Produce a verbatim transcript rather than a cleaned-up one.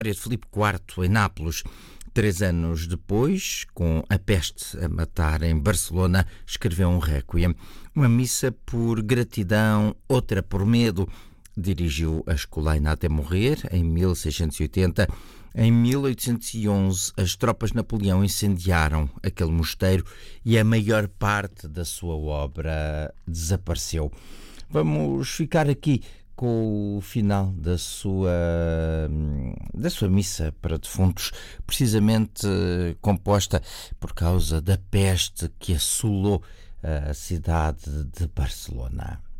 de Filipe quarto em Nápoles. Três anos depois, com a peste a matar em Barcelona, escreveu um requiem. Uma missa por gratidão, outra por medo. Dirigiu a escolaina até morrer, em mil seiscentos e oitenta. Em mil oitocentos e onze, as tropas de Napoleão incendiaram aquele mosteiro e a maior parte da sua obra desapareceu. Vamos ficar aqui com o final da sua, da sua missa para defuntos, precisamente composta por causa da peste que assolou a cidade de Barcelona.